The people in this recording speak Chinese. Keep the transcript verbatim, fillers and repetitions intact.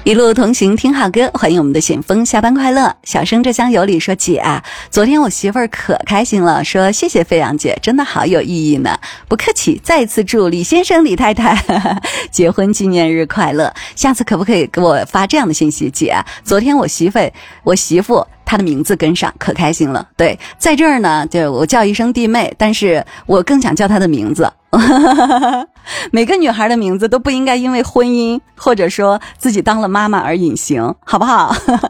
一路同行听好歌，欢迎我们的险峰下班快乐。小生这厢有礼说，姐啊，昨天我媳妇儿可开心了，说谢谢飞扬姐，真的好有意义呢。不客气，再次祝李先生李太太呵呵结婚纪念日快乐。下次可不可以给我发这样的信息，姐啊，昨天我媳妇我媳妇她的名字跟上，可开心了。对，在这儿呢，就我叫一声弟妹，但是我更想叫她的名字。每个女孩的名字都不应该因为婚姻或者说自己当了妈妈而隐形，好不好？